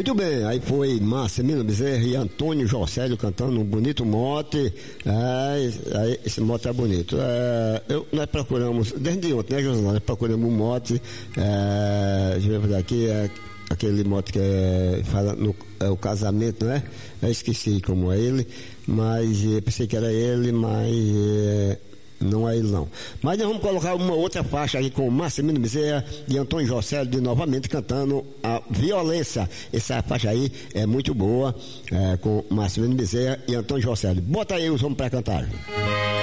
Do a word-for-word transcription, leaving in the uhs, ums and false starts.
Muito bem, aí foi Marcelino Bezerra e Antônio Jocélio cantando um bonito mote. É, aí, esse mote é bonito. É, eu, nós procuramos, desde ontem, né, José? Nós procuramos um mote. É, deixa eu ver aqui, é, aquele mote que é, fala no é, o casamento, não é? Eu esqueci como é ele, mas eu pensei que era ele, mas. É, não é ele não. Mas nós vamos colocar uma outra faixa aí com Marcelino Bezerra e Antônio Jocélio de novamente cantando a Violência. Essa faixa aí é muito boa, é, com Marcelino Bezerra e Antônio Jocélio. Bota aí os homens pra cantar.